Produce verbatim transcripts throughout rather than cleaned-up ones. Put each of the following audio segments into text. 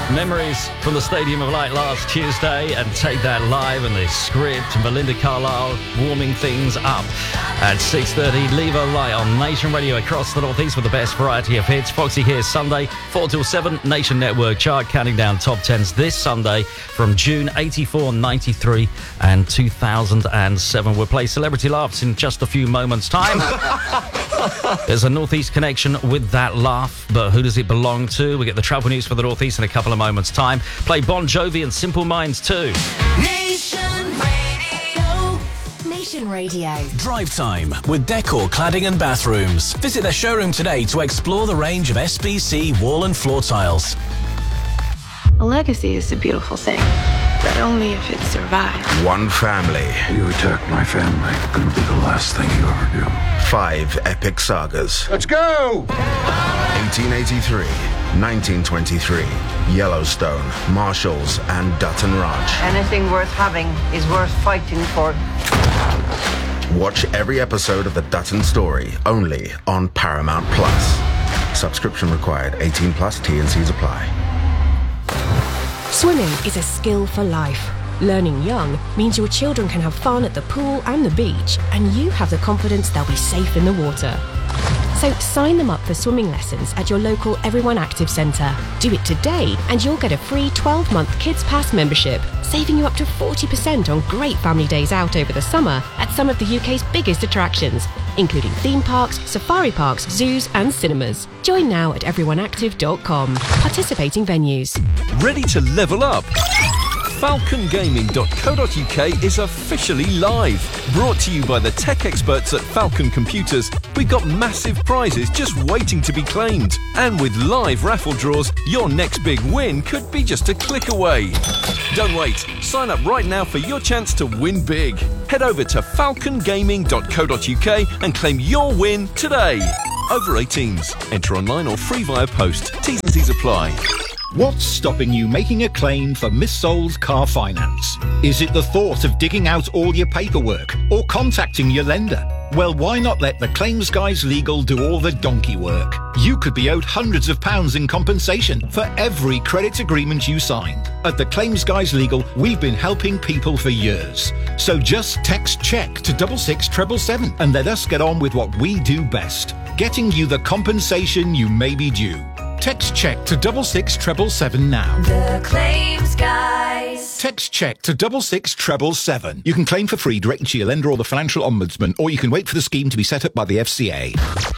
Memories from the Stadium of Light last Tuesday and Take That Live and the script and Belinda Carlisle warming things up at six thirty. Leave a Light on Nation Radio across the Northeast with the best variety of hits. Foxy here Sunday, four till seven. Nation Network chart counting down top tens this Sunday from June eighty-four, ninety-three and two thousand seven. We'll play Celebrity Laughs in just a few moments' time. There's a Northeast connection with that laugh, but who does it belong to? We get the travel news for the Northeast in a couple of moments' time. Play Bon Jovi and Simple Minds too. Nation Radio. Nation Radio. Drive time with Decor Cladding and Bathrooms. Visit their showroom today to explore the range of S B C wall and floor tiles. A legacy is a beautiful thing, but only if it survives. One family. You attack my family, it'll be the last thing you ever do. Five epic sagas. Let's go! eighteen eighty-three, nineteen twenty-three, Yellowstone, Marshalls, and Dutton Ranch. Anything worth having is worth fighting for. Watch every episode of The Dutton Story, only on Paramount Plus. Subscription required. eighteen plus, T and C's apply. Swimming is a skill for life. Learning young means your children can have fun at the pool and the beach, and you have the confidence they'll be safe in the water. So sign them up for swimming lessons at your local Everyone Active Centre. Do it today and you'll get a free twelve-month Kids Pass membership, saving you up to forty percent on great family days out over the summer at some of the U K's biggest attractions, including theme parks, safari parks, zoos and cinemas. Join now at everyone active dot com. Participating venues. Ready to level up? falcon gaming dot co dot uk is officially live. Brought to you by the tech experts at Falcon Computers, we've got massive prizes just waiting to be claimed. And with live raffle draws, your next big win could be just a click away. Don't wait. Sign up right now for your chance to win big. Head over to falcon gaming dot co dot uk and claim your win today. Over eighteens. Enter online or free via post. T's and C's apply. What's stopping you making a claim for Miss Soul's car finance? Is it the thought of digging out all your paperwork or contacting your lender? Well, why not let the Claims Guys Legal do all the donkey work? You could be owed hundreds of pounds in compensation for every credit agreement you signed. At the Claims Guys Legal, we've been helping people for years. So just text check to double six treble seven and let us get on with what we do best, getting you the compensation you may be due. Text check to double six treble seven now. The Claims Guys. Text check to double six treble seven. You can claim for free directly to your lender or the financial ombudsman, or you can wait for the scheme to be set up by the F C A.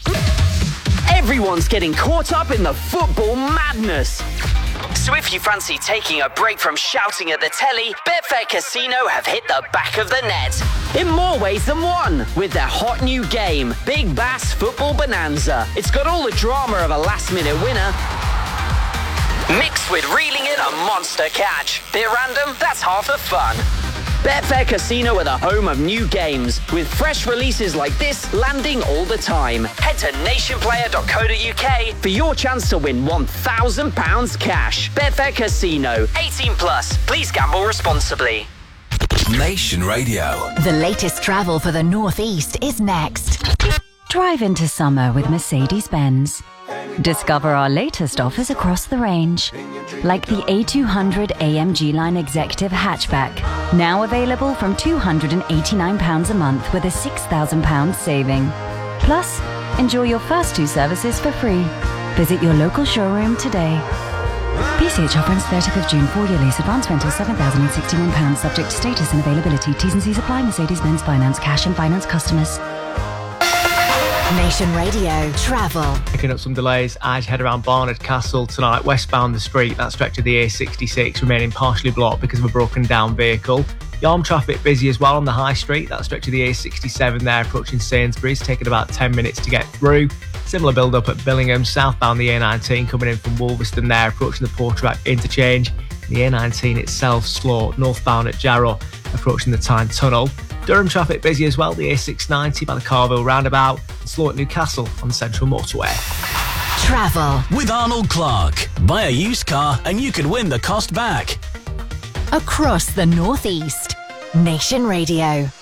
Everyone's getting caught up in the football madness. So if you fancy taking a break from shouting at the telly, Betfair Casino have hit the back of the net. In more ways than one, with their hot new game, Big Bass Football Bonanza. It's got all the drama of a last-minute winner, mixed with reeling in a monster catch. Bit random? That's half the fun. Betfair Casino are the home of new games, with fresh releases like this landing all the time. Head to nation player dot co dot uk for your chance to win one thousand pounds cash. Betfair Casino, eighteen plus. Please gamble responsibly. Nation Radio. The latest travel for the Northeast is next. Drive into summer with Mercedes-Benz. Discover our latest offers across the range, like the A two hundred A M G Line Executive Hatchback, now available from two hundred eighty-nine pounds a month with a six thousand pounds saving. Plus, enjoy your first two services for free. Visit your local showroom today. P C H offer ends thirtieth of June, four-year lease, advance rental seven thousand sixty-one pounds, subject to status and availability. T's and C's apply. Mercedes-Benz Finance, cash and finance customers. Nation Radio Travel. Picking up some delays as you head around Barnard Castle tonight, westbound the street, that stretch of the A sixty-six remaining partially blocked because of a broken down vehicle. Yarm traffic busy as well on the High Street, that stretch of the A sixty-seven there approaching Sainsbury's, taking about ten minutes to get through. Similar build up at Billingham, southbound the A nineteen coming in from Wolverston there approaching the Portrack interchange. The A nineteen itself slow, northbound at Jarrow approaching the Tyne Tunnel. Durham traffic busy as well, the A six ninety by the Carville roundabout, and slow at Newcastle on the Central Motorway. Travel with Arnold Clark. Buy a used car and you could win the cost back. Across the Northeast. Nation Radio.